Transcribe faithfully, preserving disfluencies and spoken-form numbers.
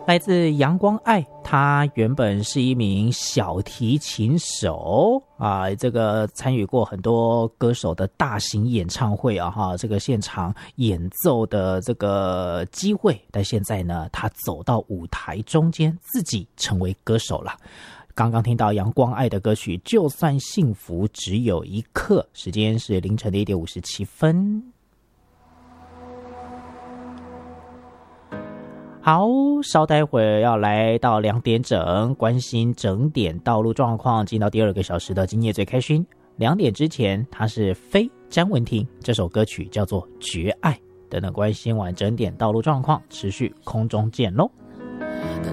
来自阳光爱，他原本是一名小提琴手啊，这个参与过很多歌手的大型演唱会啊，哈，这个现场演奏的这个机会，但现在呢，他走到舞台中间，自己成为歌手了。刚刚听到阳光爱的歌曲《就算幸福只有一刻》，时间是凌晨的一点五十七分。好，稍待会儿要来到两点整，关心整点道路状况，进到第二个小时的今夜最开心。两点之前，它是非詹文婷，这首歌曲叫做《绝爱》。等等，关心完整点道路状况，持续空中见喽。